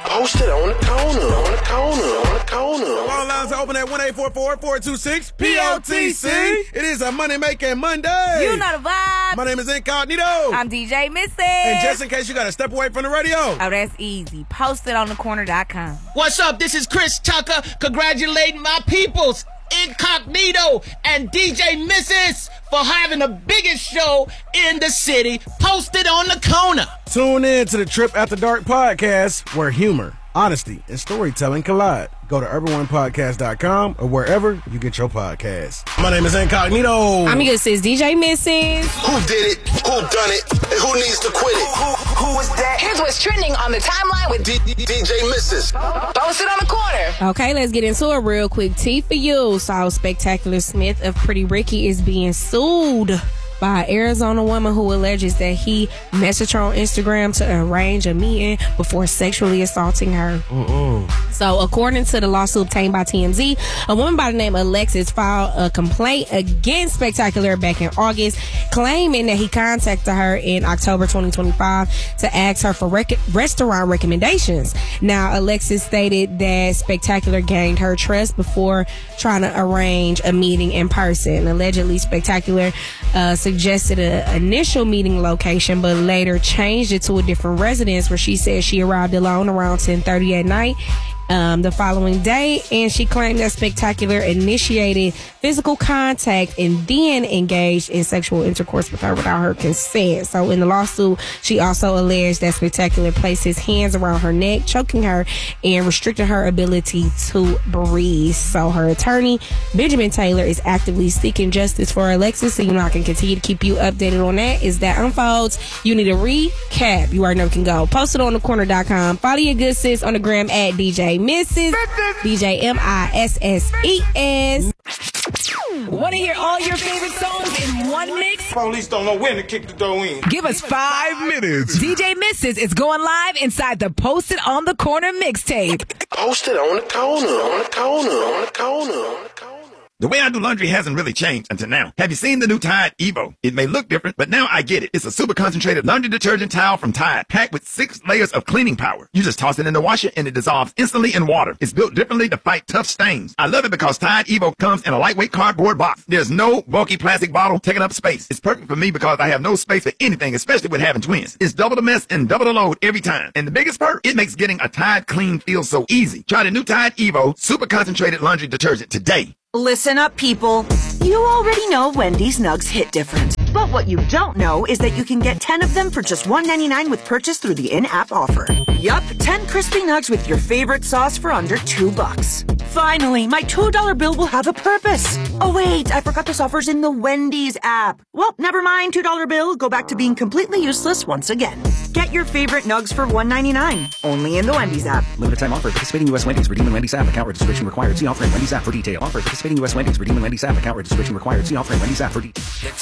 Posted on the corner. Phone lines are open at 1-844-426-POTC. It is a money-making Monday. You know the vibe. My name is Incognito. I'm DJ Missy. And just in case you got to step away from the radio. Oh, that's easy. PostedOnTheCorner.com. What's up? This is Chris Tucker congratulating my peoples, Incognito and DJ Mrs. for having the biggest show in the city. Posted on the corner. Tune in to the Trip After Dark podcast where humor, honesty, and storytelling collide. Go to urbanonepodcast.com or wherever you get your podcasts. My name is Incognito. I'm your sis, DJ Mrs. Who did it? Who done it? And who needs to quit it? Who is that? Here's what's trending on the timeline with DJ Mrs. Posted on the Corner. Okay, let's get into it real quick. T for you. So Spectacular Smith of Pretty Ricky is being sued by an Arizona woman who alleges that he messaged her on Instagram to arrange a meeting before sexually assaulting her. So according to the lawsuit obtained by TMZ, a woman by the name of Alexis filed a complaint against Spectacular back in August, claiming that he contacted her in October 2025 to ask her for restaurant recommendations. Now, Alexis stated that Spectacular gained her trust before trying to arrange a meeting in person. Allegedly, Spectacular suggested an initial meeting location, but later changed it to a different residence where she said she arrived alone around 10:30 at night the following day, and she claimed that Spectacular initiated physical contact and then engaged in sexual intercourse with her without her consent. So in the lawsuit, she also alleged that Spectacular placed his hands around her neck, choking her and restricting her ability to breathe. So her attorney, Benjamin Taylor, is actively seeking justice for Alexis, so I can continue to keep you updated on that as that unfolds. You need a recap. You already know can go. PostedOnTheCorner.com. Follow your good sis on the gram at DJ Mrs. DJ MISSES. Want to hear all your favorite songs in one mix? Police don't know when to kick the door in. Give us 5 minutes. DJ Mrs. is going live inside the Posted on the Corner mixtape. Posted on the corner. The way I do laundry hasn't really changed until now. Have you seen the new Tide Evo? It may look different, but now I get it. It's a super concentrated laundry detergent towel from Tide, packed with 6 layers of cleaning power. You just toss it in the washer and it dissolves instantly in water. It's built differently to fight tough stains. I love it because Tide Evo comes in a lightweight cardboard box. There's no bulky plastic bottle taking up space. It's perfect for me because I have no space for anything, especially with having twins. It's double the mess and double the load every time. And the biggest perk, it makes getting a Tide clean feel so easy. Try the new Tide Evo super concentrated laundry detergent today. Listen up, people. You already know Wendy's Nugs hit different. But what you don't know is that you can get 10 of them for just $1.99 with purchase through the in-app offer. Yup, 10 crispy nugs with your favorite sauce for under $2. Finally, my $2 bill will have a purpose. Oh wait, I forgot this offer's in the Wendy's app. Well, never mind, $2 bill. Go back to being completely useless once again. Get your favorite nugs for $1.99. Only in the Wendy's app. Limited time offer. Participating U.S. Wendy's. Redeem in Wendy's app. Account registration required. See offer in Wendy's app for detail. Offer. Participating U.S. Wendy's. Redeem in Wendy's app. Account registration required. See offer in Wendy's app for detail.